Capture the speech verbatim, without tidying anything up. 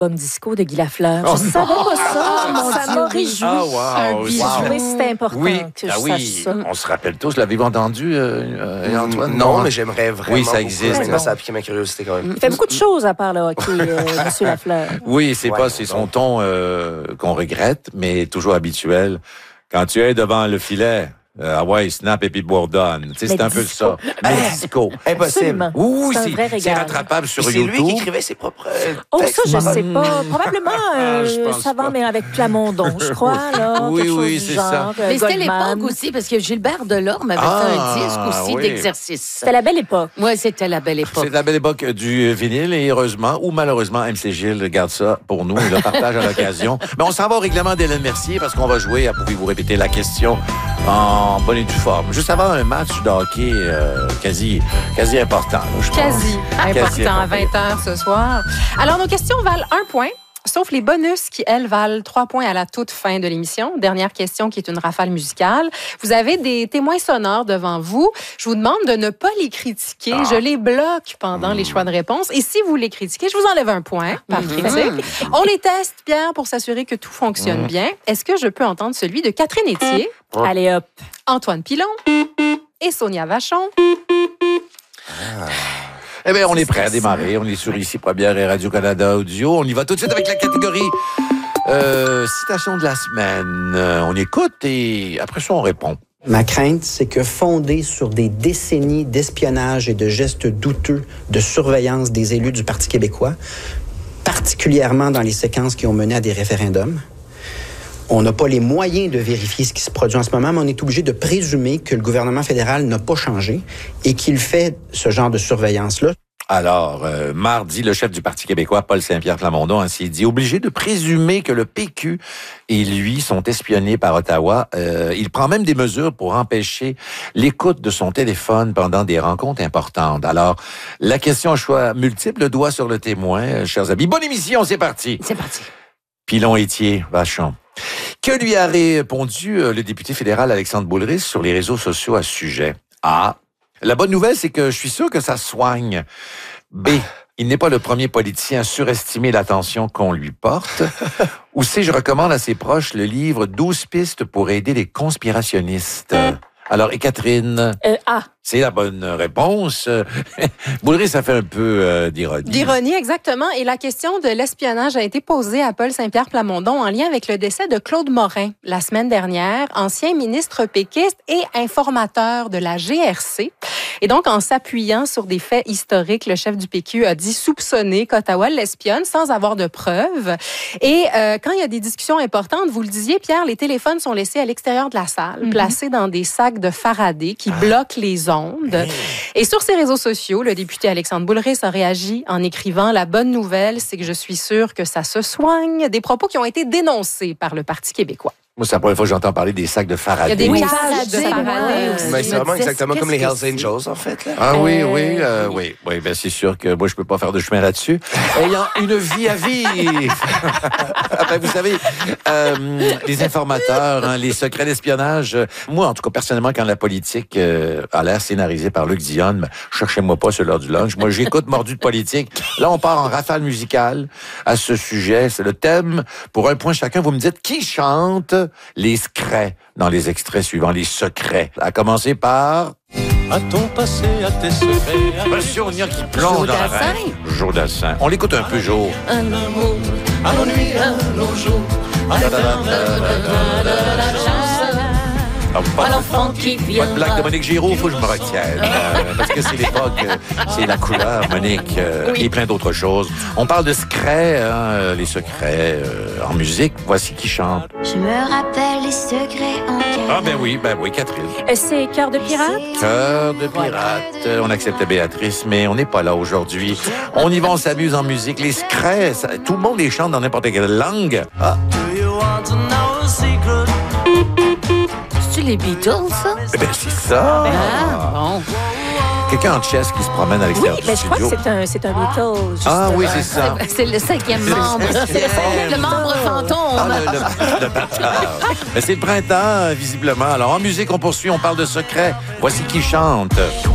Album disco de Guy Lafleur. Oh, je savais pas ça, mon ça m'a réjoui. Ah, wow. J'ai trouvé que c'était important oui. que je ah, sache oui. ça. On se rappelle tous, l'avez-vous entendu, euh, euh, Antoine? Non, non, mais j'aimerais vraiment. Oui, ça existe. Maintenant, ça a piqué ma curiosité quand même. Il fait beaucoup de choses à part le hockey, euh, M. Lafleur. Oui, c'est Ouais, pas, c'est son ton euh, qu'on regrette, mais toujours habituel. Quand tu es devant le filet, euh, ah ouais, snap et puis bourdonne. Tu sais, c'est Mais un peu disco. ça. Mais disco. Impossible. Absolument. Oui, C'est un c'est, vrai c'est régal. rattrapable sur C'est YouTube. lui qui écrivait ses propres euh, Oh, textes. ça, je sais pas. Probablement euh, je pense savant, pas. mais avec Plamondon, je crois. Là, Oui, quelque oui, chose du c'est genre, ça. euh, Mais c'était Goldman. l'époque aussi, parce que Gilbert Delorme avait Ah, fait un disque aussi oui. d'exercice. C'était la belle époque. Oui, c'était la belle époque. C'est la belle époque du vinyle et heureusement, ou malheureusement, M C Gilles garde ça pour nous et le partage à l'occasion. Mais on s'en va au règlement d'Hélène Mercier parce qu'on va jouer à Pouvez-vous répéter la question en bonne et due forme. Juste avant un match de hockey euh, quasi, quasi important, là, je pense. Quasi Quasi important à important. vingt heures ce soir. Alors, nos questions valent un point, sauf les bonus qui, elles, valent trois points à la toute fin de l'émission. Dernière question qui est une rafale musicale. Vous avez des témoins sonores devant vous. Je vous demande de ne pas les critiquer. Ah. Je les bloque pendant les choix de réponse. Et si vous les critiquez, je vous enlève un point par critique. On les teste, Pierre, pour s'assurer que tout fonctionne bien. Est-ce que je peux entendre celui de Catherine Etier, Allez, hop. Antoine Pilon et Sonia Vachon? Eh bien, on est prêt à démarrer. On est sur Ici Première et Radio-Canada Audio. On y va tout de suite avec la catégorie euh, citation de la semaine. Euh, on écoute et après ça, on répond. Ma crainte, c'est que fondé sur des décennies d'espionnage et de gestes douteux de surveillance des élus du Parti québécois, particulièrement dans les séquences qui ont mené à des référendums, on n'a pas les moyens de vérifier ce qui se produit en ce moment, mais on est obligé de présumer que le gouvernement fédéral n'a pas changé et qu'il fait ce genre de surveillance-là. Alors, euh, mardi, le chef du Parti québécois, Paul Saint-Pierre Plamondon, hein, s'est dit obligé de présumer que le P Q et lui sont espionnés par Ottawa. Euh, il prend même des mesures pour empêcher l'écoute de son téléphone pendant des rencontres importantes. Alors, la question à choix multiple, le doigt sur le témoin, euh, chers amis. Bonne émission, c'est parti. C'est parti. Pilon, Etier, Vachon. Que lui a répondu euh, le député fédéral Alexandre Boulris sur les réseaux sociaux à ce sujet? A. La bonne nouvelle, c'est que je suis sûr que ça soigne. B. Il n'est pas le premier politicien à surestimer l'attention qu'on lui porte. Ou C. Je recommande à ses proches le livre douze pistes pour aider les conspirationnistes. Alors, et Catherine? Euh, A. C'est la bonne réponse. Boulris, ça fait un peu euh, d'ironie. D'ironie, exactement. Et la question de l'espionnage a été posée à Paul Saint-Pierre Plamondon en lien avec le décès de Claude Morin la semaine dernière, ancien ministre péquiste et informateur de la G R C. Et donc, en s'appuyant sur des faits historiques, le chef du P Q a dit soupçonner qu'Ottawa l'espionne sans avoir de preuves. Et euh, quand il y a des discussions importantes, vous le disiez, Pierre, les téléphones sont laissés à l'extérieur de la salle, mm-hmm. placés dans des sacs de Faraday qui bloquent les ondes. Et sur ses réseaux sociaux, le député Alexandre Boulris a réagi en écrivant « La bonne nouvelle, c'est que je suis sûr que ça se soigne », des propos qui ont été dénoncés par le Parti québécois. Moi, c'est la première fois que j'entends parler des sacs de Faraday. Il y a des Oui, cages de Faraday, Faraday ouais. aussi. Mais Je c'est me vraiment disais, exactement comme les qu'est-ce Hells que Angels, en fait. Là. Ah oui, Euh, oui, euh, oui, oui, ben c'est sûr que moi je peux pas faire de chemin là-dessus. Ayant une vie à vivre. Ah ben, vous savez, euh, les informateurs, hein, les secrets d'espionnage. euh, Moi, en tout cas, personnellement, quand la politique euh, a l'air scénarisée par Luc Dionne, ben, cherchez-moi pas sur l'heure du lunch. Moi, j'écoute Mordu de politique. Là, on part en rafale musicale à ce sujet. C'est le thème. Pour un point chacun, vous me dites qui chante les secrets dans les extraits suivants, les secrets. À commencer par... A-t-on passé à tes secrets? Monsieur Ognon qui plonge Joe dans la Dassin. reine. Joe Dassin. On l'écoute un peu, Joe. Un amour, À nos nuits, à nos jours, à Ah, pas, à l'enfant qui pas vient. de blague de Monique Giroux, faut que je me retienne. Euh, parce que c'est l'époque, euh, c'est la couleur, Monique, euh, et plein d'autres choses. On parle de secrets, hein, euh, les secrets euh, en musique. Voici qui chante. Je me rappelle les secrets en cœur. Ah ben oui, ben oui, Catherine. Euh, C'est Cœur de pirate? Cœur de pirate. Euh, On accepte Béatrice, mais on n'est pas là aujourd'hui. On y va, on s'amuse en musique. Les secrets, ça- tout le monde les chante dans n'importe quelle langue. Ah, C'est-tu les Beatles, ça? eh ben c'est ça. Ah, bon. Quelqu'un en chess qui se promène à Oui, l'extérieur mais du je crois que studio. c'est un, c'est un Beatles. Ah oui, justement. c'est ça. C'est le cinquième membre. C'est le, le membre Ah, fantôme. le, le, le bâtard. Mais c'est le printemps, visiblement. Alors, en musique, on poursuit, on parle de secrets. Voici qui chante.